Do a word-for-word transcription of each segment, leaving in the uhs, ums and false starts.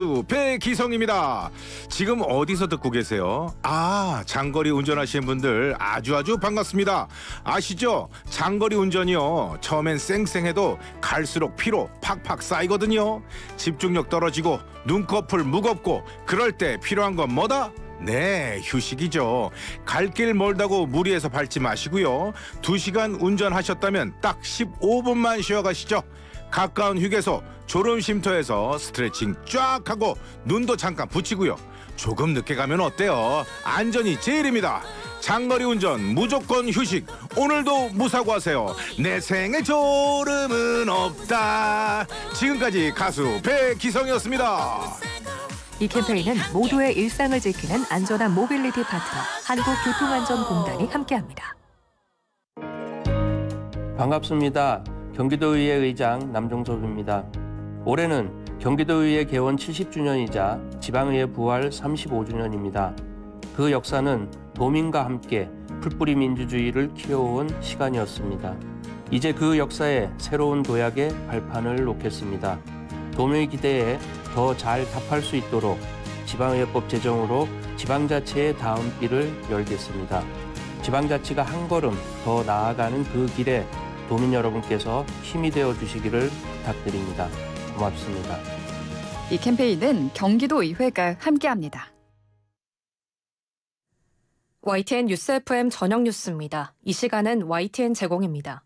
배기성입니다. 지금 어디서 듣고 계세요? 아, 장거리 운전하시는 분들 아주 아주 반갑습니다. 아시죠? 장거리 운전이요, 처음엔 쌩쌩해도 갈수록 피로 팍팍 쌓이거든요. 집중력 떨어지고 눈꺼풀 무겁고 그럴 때 필요한 건 뭐다? 네, 휴식이죠. 갈 길 멀다고 무리해서 밟지 마시고요. 두 시간 운전하셨다면 딱 십오 분만 쉬어가시죠. 가까운 휴게소 졸음쉼터에서 스트레칭 쫙 하고 눈도 잠깐 붙이고요. 조금 늦게 가면 어때요? 안전이 제일입니다. 장거리 운전 무조건 휴식. 오늘도 무사고 하세요. 내 생에 졸음은 없다. 지금까지 가수 배기성이었습니다. 이 캠페인은 모두의 일상을 지키는 안전한 모빌리티 파트너 한국교통안전공단이 함께합니다. 반갑습니다. 경기도의회 의장 남종섭입니다. 올해는 경기도의회 개원 칠십 주년이자 지방의회 부활 삼십오 주년입니다. 그 역사는 도민과 함께 풀뿌리 민주주의를 키워온 시간이었습니다. 이제 그 역사에 새로운 도약의 발판을 놓겠습니다. 도민의 기대에 더 잘 답할 수 있도록 지방의회법 제정으로 지방자치의 다음 길을 열겠습니다. 지방자치가 한 걸음 더 나아가는 그 길에 도민 여러분께서 힘이 되어 주시기를 부탁드립니다. 고맙습니다. 이 캠페인은 경기도의회가 함께합니다. 와이티엔 뉴스 에프엠 저녁 뉴스입니다. 이 시간은 와이티엔 제공입니다.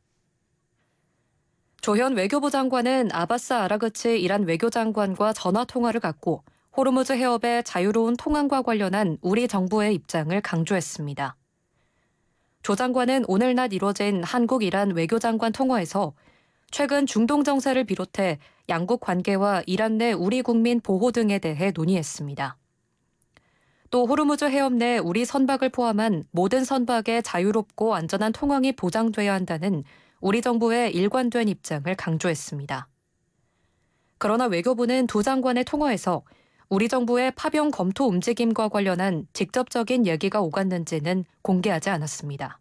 조현 외교부 장관은 아바스 아라그치 이란 외교장관과 전화통화를 갖고 호르무즈 해협의 자유로운 통항과 관련한 우리 정부의 입장을 강조했습니다. 조 장관은 오늘 낮 이뤄진 한국-이란 외교장관 통화에서 최근 중동 정세를 비롯해 양국 관계와 이란 내 우리 국민 보호 등에 대해 논의했습니다. 또 호르무즈 해협 내 우리 선박을 포함한 모든 선박의 자유롭고 안전한 통항이 보장돼야 한다는 우리 정부의 일관된 입장을 강조했습니다. 그러나 외교부는 두 장관의 통화에서 우리 정부의 파병 검토 움직임과 관련한 직접적인 얘기가 오갔는지는 공개하지 않았습니다.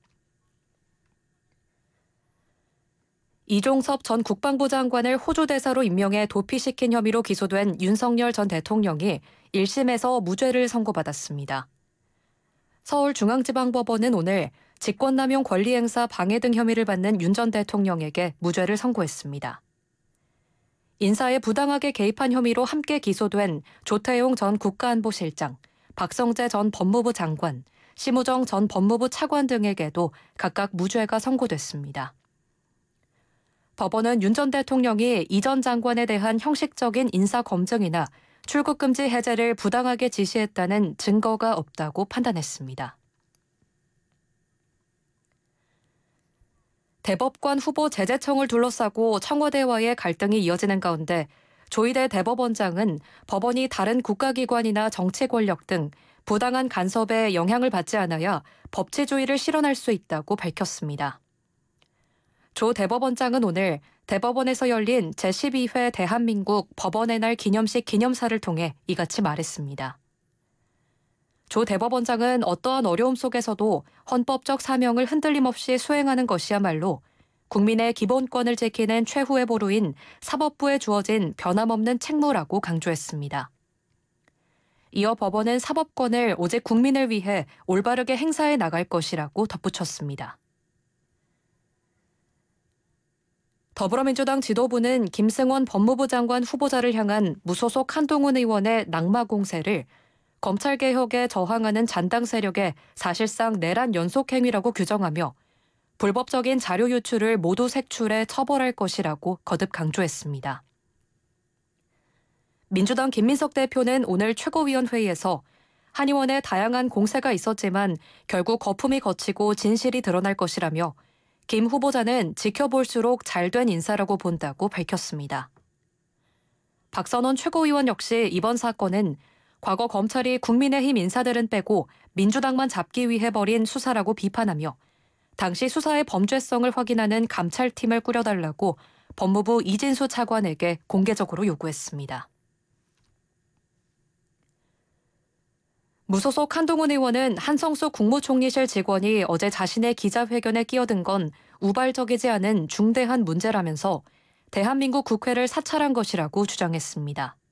이종섭 전 국방부 장관을 호주 대사로 임명해 도피시킨 혐의로 기소된 윤석열 전 대통령이 일 심에서 무죄를 선고받았습니다. 서울중앙지방법원은 오늘 직권남용 권리행사 방해 등 혐의를 받는 윤 전 대통령에게 무죄를 선고했습니다. 인사에 부당하게 개입한 혐의로 함께 기소된 조태용 전 국가안보실장, 박성재 전 법무부 장관, 심우정 전 법무부 차관 등에게도 각각 무죄가 선고됐습니다. 법원은 윤 전 대통령이 이 전 장관에 대한 형식적인 인사검증이나 출국금지 해제를 부당하게 지시했다는 증거가 없다고 판단했습니다. 대법관 후보 제재청을 둘러싸고 청와대와의 갈등이 이어지는 가운데 조희대 대법원장은 법원이 다른 국가기관이나 정치 권력 등 부당한 간섭에 영향을 받지 않아야 법치주의를 실현할 수 있다고 밝혔습니다. 조 대법원장은 오늘 대법원에서 열린 제십이 회 대한민국 법원의 날 기념식 기념사를 통해 이같이 말했습니다. 조 대법원장은 어떠한 어려움 속에서도 헌법적 사명을 흔들림 없이 수행하는 것이야말로 국민의 기본권을 지키는 최후의 보루인 사법부에 주어진 변함없는 책무라고 강조했습니다. 이어 법원은 사법권을 오직 국민을 위해 올바르게 행사해 나갈 것이라고 덧붙였습니다. 더불어민주당 지도부는 김승원 법무부 장관 후보자를 향한 무소속 한동훈 의원의 낙마 공세를 검찰개혁에 저항하는 잔당 세력의 사실상 내란 연속행위라고 규정하며 불법적인 자료 유출을 모두 색출해 처벌할 것이라고 거듭 강조했습니다. 민주당 김민석 대표는 오늘 최고위원회의에서 한 의원의 다양한 공세가 있었지만 결국 거품이 걷히고 진실이 드러날 것이라며 김 후보자는 지켜볼수록 잘된 인사라고 본다고 밝혔습니다. 박선원 최고위원 역시 이번 사건은 과거 검찰이 국민의힘 인사들은 빼고 민주당만 잡기 위해 벌인 수사라고 비판하며 당시 수사의 범죄성을 확인하는 감찰팀을 꾸려달라고 법무부 이진수 차관에게 공개적으로 요구했습니다. 무소속 한동훈 의원은 한성수 국무총리실 직원이 어제 자신의 기자회견에 끼어든 건 우발적이지 않은 중대한 문제라면서 대한민국 국회를 사찰한 것이라고 주장했습니다.